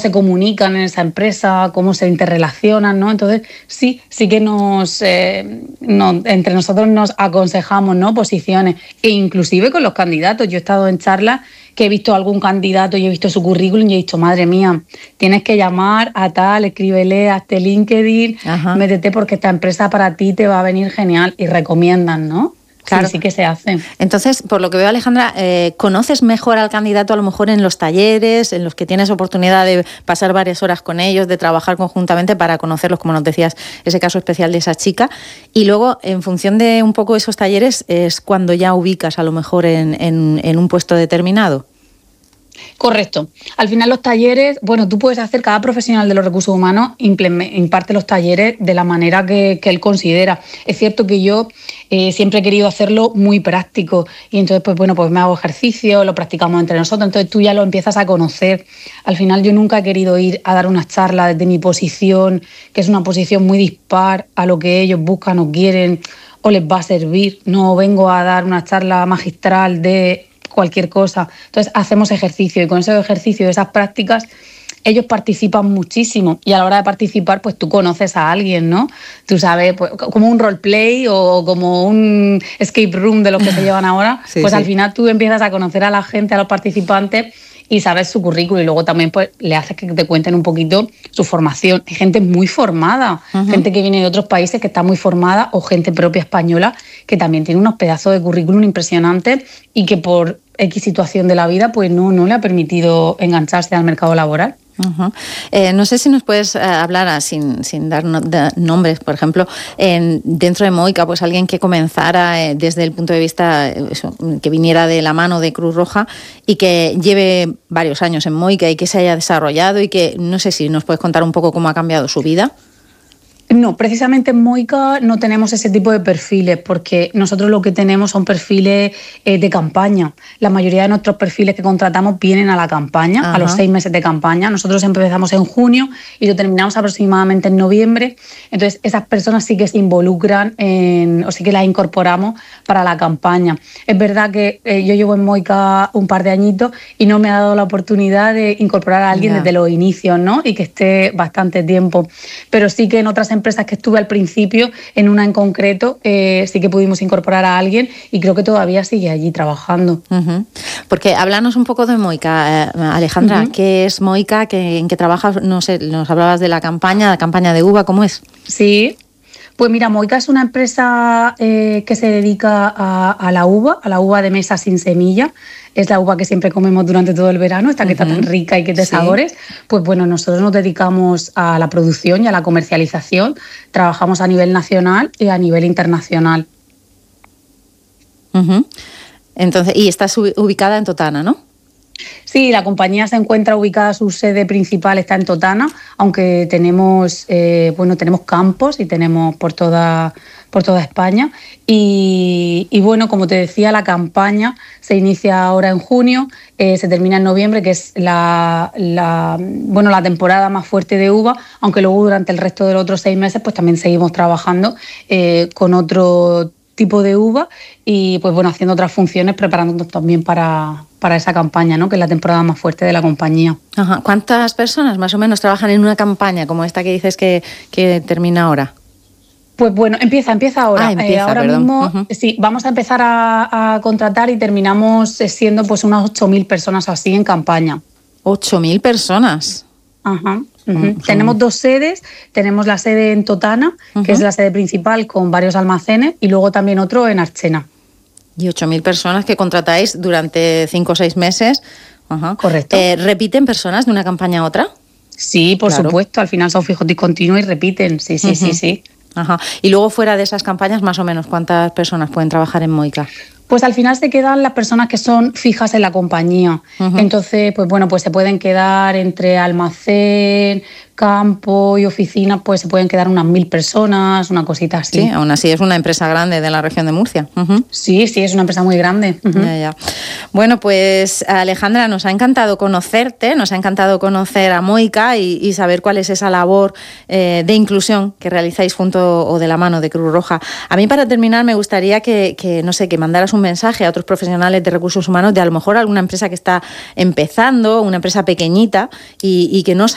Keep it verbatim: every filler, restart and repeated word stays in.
se comunican en esa empresa, cómo se interrelacionan, ¿no? Entonces, sí, sí que nos, eh, no, entre nosotros nos aconsejamos, ¿no? Posiciones, e inclusive con los candidatos. Yo he estado en charlas que he visto a algún candidato y he visto su currículum y he dicho, madre mía, tienes que llamar a tal, escríbele, hazte LinkedIn, Ajá. métete porque esta empresa para ti te va a venir genial, y recomiendan, ¿no? Claro. Sí, sí que se hace. Entonces, por lo que veo, Alejandra, eh, ¿conoces mejor al candidato a lo mejor en los talleres, en los que tienes oportunidad de pasar varias horas con ellos, de trabajar conjuntamente para conocerlos, como nos decías, ese caso especial de esa chica? Y luego, en función de un poco esos talleres, es cuando ya ubicas a lo mejor en, en, en un puesto determinado. Correcto. Al final los talleres, bueno, tú puedes hacer, cada profesional de los recursos humanos imparte los talleres de la manera que, que él considera. Es cierto que yo eh, siempre he querido hacerlo muy práctico y entonces, pues bueno, pues me hago ejercicio, lo practicamos entre nosotros, entonces tú ya lo empiezas a conocer. Al final yo nunca he querido ir a dar una charla desde mi posición, que es una posición muy dispar a lo que ellos buscan o quieren o les va a servir. No vengo a dar una charla magistral de cualquier cosa. Entonces hacemos ejercicio y con ese ejercicio, esas prácticas, ellos participan muchísimo y a la hora de participar pues tú conoces a alguien, ¿no? Tú sabes, pues, como un roleplay o como un escape room de los que se llevan ahora, sí, pues sí. Al final tú empiezas a conocer a la gente, a los participantes y sabes su currículum y luego también pues le haces que te cuenten un poquito su formación. Hay gente muy formada, uh-huh. gente que viene de otros países que está muy formada o gente propia española que también tiene unos pedazos de currículum impresionantes y que por X situación de la vida pues no, no le ha permitido engancharse al mercado laboral. Uh-huh. Eh, no sé si nos puedes eh, hablar, ah, sin, sin dar no, de nombres, por ejemplo, en, dentro de Moica, pues alguien que comenzara eh, desde el punto de vista, eh, eso, que viniera de la mano de Cruz Roja y que lleve varios años en Moica y que se haya desarrollado y que, no sé si nos puedes contar un poco cómo ha cambiado su vida. No, precisamente en Moica no tenemos ese tipo de perfiles porque nosotros lo que tenemos son perfiles eh, de campaña. La mayoría de nuestros perfiles que contratamos vienen a la campaña, Ajá. a los seis meses de campaña. Nosotros empezamos en junio y lo terminamos aproximadamente en noviembre. Entonces esas personas sí que se involucran en, o sí que las incorporamos para la campaña. Es verdad que eh, yo llevo en Moica un par de añitos y no me ha dado la oportunidad de incorporar a alguien yeah. desde los inicios, ¿no? Y que esté bastante tiempo. Pero sí que en otras empresas que estuve al principio, en una en concreto, eh, sí que pudimos incorporar a alguien y creo que todavía sigue allí trabajando. Uh-huh. Porque háblanos un poco de Moica, eh, Alejandra. Uh-huh. ¿Qué es Moica? ¿Qué, ¿En qué trabajas? No sé, nos hablabas de la campaña, la campaña de uva, ¿cómo es? Sí. Pues mira, Moica es una empresa eh, que se dedica a, a la uva, a la uva de mesa sin semilla. Es la uva que siempre comemos durante todo el verano, esta que uh-huh. está tan rica y que es de sí. sabores. Pues bueno, nosotros nos dedicamos a la producción y a la comercialización. Trabajamos a nivel nacional y a nivel internacional. Uh-huh. Entonces, y estás ubicada en Totana, ¿no? Sí, la compañía se encuentra ubicada, su sede principal está en Totana, aunque tenemos, eh, bueno, tenemos campos y tenemos por toda, por toda España. Y, y bueno, como te decía, la campaña se inicia ahora en junio, eh, se termina en noviembre, que es la, la, bueno, la temporada más fuerte de uva, aunque luego durante el resto de los otros seis meses pues también seguimos trabajando eh, con otro tipo de uva y pues bueno, haciendo otras funciones, preparándonos también para, para esa campaña, ¿no? Que es la temporada más fuerte de la compañía. Ajá. ¿Cuántas personas más o menos trabajan en una campaña como esta que dices que, que termina ahora? Pues bueno, empieza, empieza ahora. Ah, empieza, eh, ahora perdón. mismo, uh-huh. sí, vamos a empezar a, a contratar y terminamos siendo pues unas ocho mil personas así en campaña. ¿ocho mil personas? Ajá. Uh-huh. Uh-huh. Tenemos dos sedes, tenemos la sede en Totana, uh-huh. que es la sede principal con varios almacenes, y luego también otro en Archena. Y ocho mil personas que contratáis durante cinco o seis meses. Uh-huh. Correcto. Eh, ¿Repiten personas de una campaña a otra? Sí, por claro. supuesto, al final son fijos discontinuos y repiten, sí, sí, uh-huh. sí, sí. Ajá. Y luego fuera de esas campañas, más o menos, ¿cuántas personas pueden trabajar en Moica? Pues al final se quedan las personas que son fijas en la compañía. Uh-huh. Entonces, pues bueno, pues se pueden quedar entre almacén, campo y oficina, pues se pueden quedar unas mil personas, una cosita así. Sí, aún así es una empresa grande de la región de Murcia. Uh-huh. Sí, sí, es una empresa muy grande. Uh-huh. Ya, ya. Bueno, pues Alejandra, nos ha encantado conocerte, nos ha encantado conocer a Moica y, y saber cuál es esa labor eh, de inclusión que realizáis junto o de la mano de Cruz Roja. A mí, para terminar, me gustaría que, que no sé, que mandaras un mensaje a otros profesionales de recursos humanos de a lo mejor alguna empresa que está empezando, una empresa pequeñita y, y que no sabe